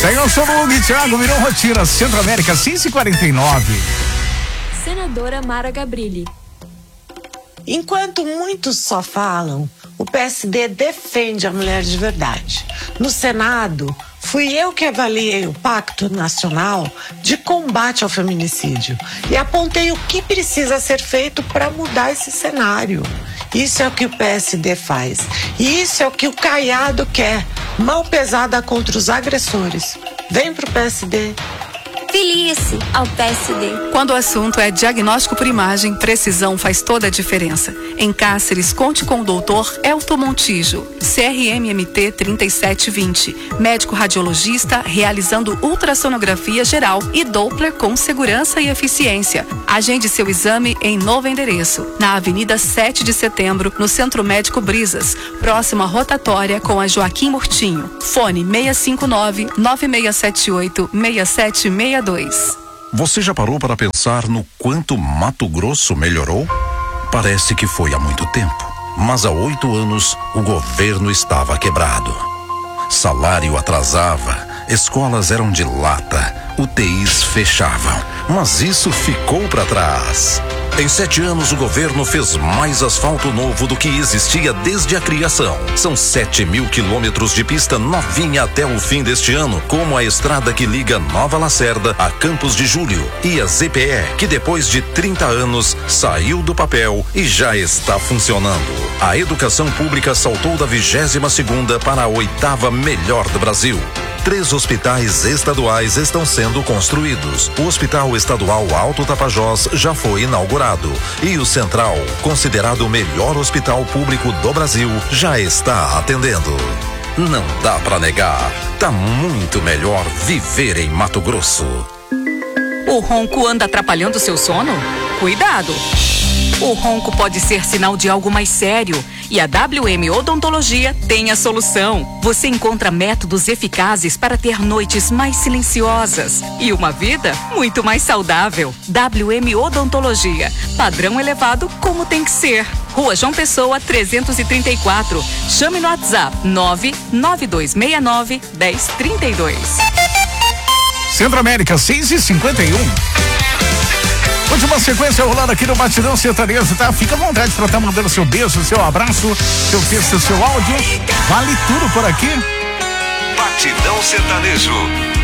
Senhor Solug, Thiago, virou rotina. Centro-América, 6h49. Senadora Mara Gabrilli. Enquanto muitos só falam, o PSD defende a mulher de verdade. No Senado, fui eu que avaliei o Pacto Nacional de Combate ao Feminicídio e apontei o que precisa ser feito para mudar esse cenário. Isso é o que o PSD faz. E isso é o que o Caiado quer. Mão pesada contra os agressores. Vem pro PSD. Filie-se ao PSD. Quando o assunto é diagnóstico por imagem, precisão faz toda a diferença. Em Cáceres, conte com o doutor Elton Montijo, CRMMT 3720, médico radiologista realizando ultrassonografia geral e Doppler com segurança e eficiência. Agende seu exame em novo endereço, na Avenida 7 de Setembro, no Centro Médico Brisas, próximo à rotatória com a Joaquim Murtinho. Fone 659-9678-6762. Você já parou para pensar no quanto Mato Grosso melhorou? Parece que foi há muito tempo, mas há 8 anos o governo estava quebrado. Salário atrasava, escolas eram de lata, UTIs fechavam, mas isso ficou para trás. Em 7 anos o governo fez mais asfalto novo do que existia desde a criação. São 7.000 quilômetros de pista novinha até o fim deste ano, como a estrada que liga Nova Lacerda a Campos de Julho e a ZPE, que depois de 30 anos saiu do papel e já está funcionando. A educação pública saltou da 22ª para a 8ª melhor do Brasil. 3 hospitais estaduais estão sendo construídos. O Hospital Estadual Alto Tapajós já foi inaugurado. E o Central, considerado o melhor hospital público do Brasil, já está atendendo. Não dá pra negar, tá muito melhor viver em Mato Grosso. O ronco anda atrapalhando seu sono? Cuidado! O ronco pode ser sinal de algo mais sério e a WM Odontologia tem a solução. Você encontra métodos eficazes para ter noites mais silenciosas e uma vida muito mais saudável. WM Odontologia, padrão elevado como tem que ser. Rua João Pessoa 334. Chame no WhatsApp 99269-1032. Centro-América, 6h51. Última sequência rolando aqui no Batidão Sertanejo, tá? Fica à vontade pra estar mandando seu beijo, seu abraço, seu texto, seu áudio. Vale tudo por aqui. Batidão Sertanejo.